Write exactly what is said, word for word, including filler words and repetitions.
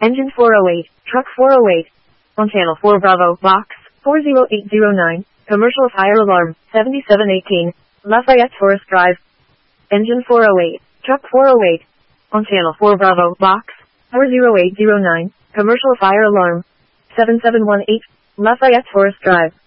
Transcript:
Engine four oh eight, Truck four oh eight. On Channel four Bravo, Box four oh eight oh nine, Commercial Fire Alarm, seventy-seven eighteen, Lafayette Forest Drive. Engine four oh eight, Truck four oh eight. On Channel four Bravo, Box four oh eight oh nine, Commercial Fire Alarm, seven seven one eight, Lafayette Forest Drive.